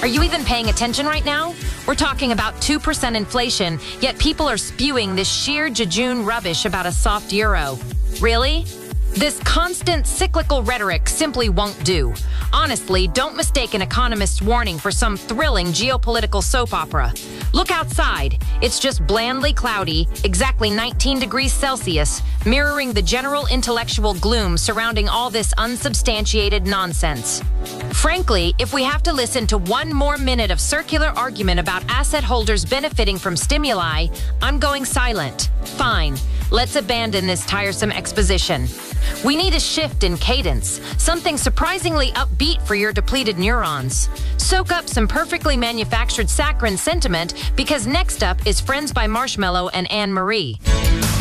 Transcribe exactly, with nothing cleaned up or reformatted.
Are you even paying attention right now? We're talking about two percent inflation, yet people are spewing this sheer jejune rubbish about a soft euro. Really? This constant cyclical rhetoric simply won't do. Honestly, don't mistake an economist's warning for some thrilling geopolitical soap opera. Look outside. It's just blandly cloudy, exactly nineteen degrees Celsius, mirroring the general intellectual gloom surrounding all this unsubstantiated nonsense. Frankly, if we have to listen to one more minute of circular argument about asset holders benefiting from stimuli, I'm going silent. Fine. Let's abandon this tiresome exposition. We need a shift in cadence, something surprisingly upbeat for your depleted neurons. Soak up some perfectly manufactured saccharine sentiment, because next up is Friends by Marshmello and Anne Marie.